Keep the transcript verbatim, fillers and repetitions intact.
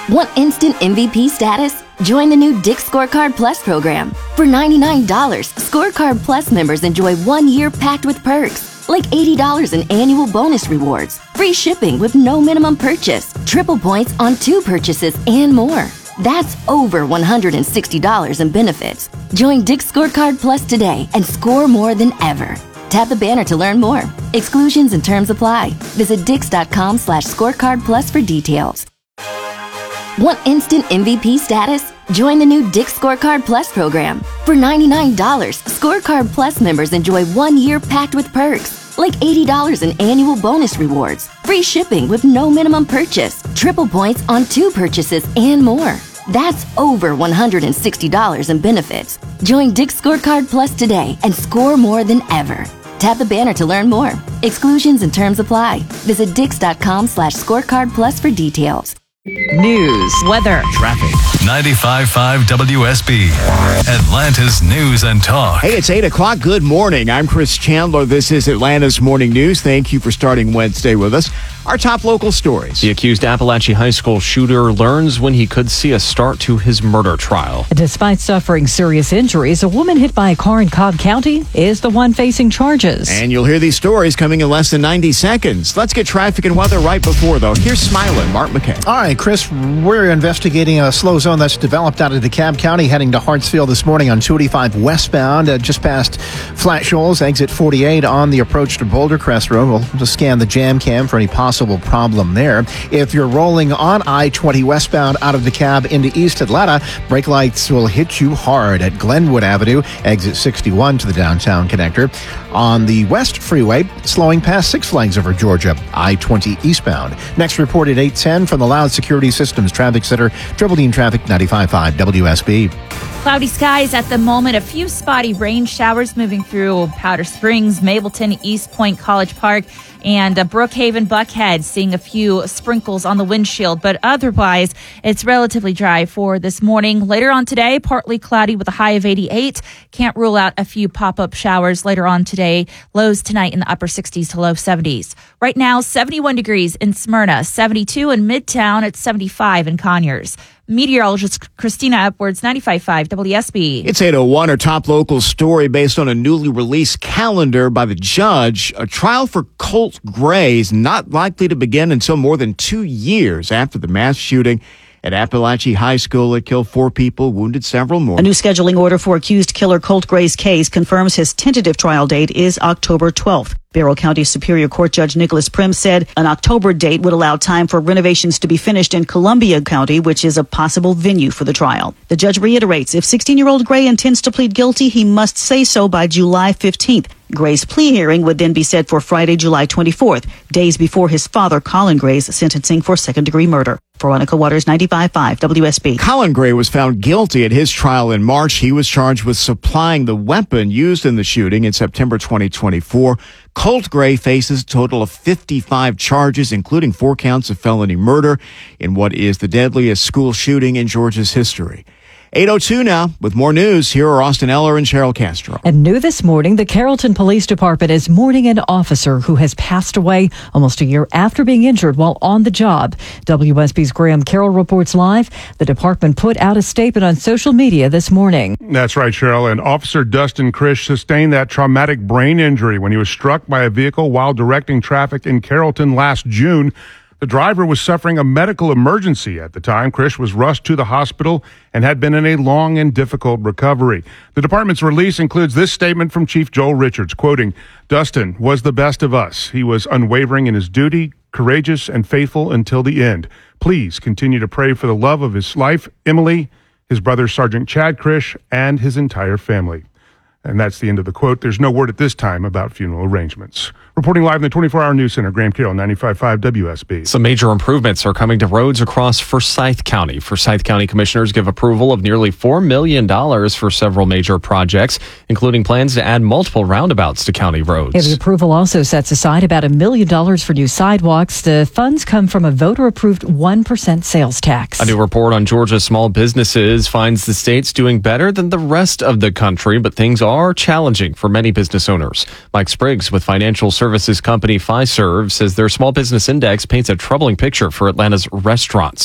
Want instant M V P status? Join the new Dick's Scorecard Plus program. For ninety-nine dollars, Scorecard Plus members enjoy one year packed with perks, like eighty dollars in annual bonus rewards, free shipping with no minimum purchase, triple points on two purchases, and more. That's over one hundred sixty dollars in benefits. Join Dick's Scorecard Plus today and score more than ever. Tap the banner to learn more. Exclusions and terms apply. Visit dix.com slash scorecard plus for details. Want instant M V P status? Join the new Dick's Scorecard Plus program. For ninety-nine dollars, Scorecard Plus members enjoy one year packed with perks, like eighty dollars in annual bonus rewards, free shipping with no minimum purchase, triple points on two purchases, and more. That's over one hundred sixty dollars in benefits. Join Dick's Scorecard Plus today and score more than ever. Tap the banner to learn more. Exclusions and terms apply. Visit dix.com slash scorecard plus for details. News, weather, traffic. ninety-five point five W S B, Atlanta's News and Talk. Hey, it's eight o'clock. Good morning. I'm Chris Chandler. This is Atlanta's Morning News. Thank you for starting Wednesday with us. Our top local stories. The accused Appalachia High School shooter learns when he could see a start to his murder trial. Despite suffering serious injuries, a woman hit by a car in Cobb County is the one facing charges. And you'll hear these stories coming in less than ninety seconds. Let's get traffic and weather right before, though. Here's Smiling, Mark McKay. All right, Chris, we're investigating a slow zone that's developed out of DeKalb County heading to Hartsfield this morning on two eighty-five westbound, uh, just past Flat Shoals, exit forty-eight on the approach to Boulder Crest Road. We'll just scan the jam cam for any possible problem there. If you're rolling on I twenty westbound out of DeKalb into East Atlanta, brake lights will hit you hard at Glenwood Avenue, exit sixty-one to the downtown connector. On the West Freeway, slowing past Six Flags over Georgia, I twenty eastbound. Next report at eight ten from the Loud Security Systems Traffic Center, Triple Dean Traffic, ninety-five point five W S B. Cloudy skies at the moment. A few spotty rain showers moving through Powder Springs, Mableton, East Point, College Park, and uh, Brookhaven, Buckhead, seeing a few sprinkles on the windshield. But otherwise, it's relatively dry for this morning. Later on today, partly cloudy with a high of eighty-eight. Can't rule out a few pop-up showers later on today. Lows tonight in the upper sixties to low seventies. Right now, seventy-one degrees in Smyrna, seventy-two in Midtown, at seventy-five in Conyers. Meteorologist Christina Upwards, ninety-five point five W S B. It's eight oh one, our top local story based on a newly released calendar by the judge. A trial for Colt Gray is not likely to begin until more than two years after the mass shooting at Appalachia High School. It killed four people, wounded several more. A new scheduling order for accused killer Colt Gray's case confirms his tentative trial date is October twelfth. Barrow County Superior Court Judge Nicholas Prim said an October date would allow time for renovations to be finished in Columbia County, which is a possible venue for the trial. The judge reiterates if sixteen-year-old Gray intends to plead guilty, he must say so by July fifteenth. Gray's plea hearing would then be set for Friday, July twenty-fourth, days before his father, Colin Gray's sentencing for second-degree murder. Veronica Waters, ninety-five point five W S B. Colin Gray was found guilty at his trial in March. He was charged with supplying the weapon used in the shooting in September twenty twenty-four. Colt Gray faces a total of fifty-five charges, including four counts of felony murder in what is the deadliest school shooting in Georgia's history. eight oh two now. With more news, here are Austin Eller and Cheryl Castro. And new this morning, the Carrollton Police Department is mourning an officer who has passed away almost a year after being injured while on the job. W S B's Graham Carroll reports live. The department put out a statement on social media this morning. That's right, Cheryl. And Officer Dustin Krish sustained that traumatic brain injury when he was struck by a vehicle while directing traffic in Carrollton last June. The driver was suffering a medical emergency at the time. Krish was rushed to the hospital and had been in a long and difficult recovery. The department's release includes this statement from Chief Joel Richards, quoting, "Dustin was the best of us. He was unwavering in his duty, courageous and faithful until the end. Please continue to pray for the love of his life, Emily, his brother Sergeant Chad Krish, and his entire family." And that's the end of the quote. There's no word at this time about funeral arrangements. Reporting live in the twenty-four hour News Center, Graham Carroll, ninety-five point five W S B. Some major improvements are coming to roads across Forsyth County. Forsyth County commissioners give approval of nearly four million dollars for several major projects, including plans to add multiple roundabouts to county roads. Yeah, the approval also sets aside about a million dollars for new sidewalks. The funds come from a voter-approved one percent sales tax. A new report on Georgia's small businesses finds the state's doing better than the rest of the country, but things are challenging for many business owners. Mike Spriggs with financial services company Fiserv says their small business index paints a troubling picture for Atlanta's restaurants.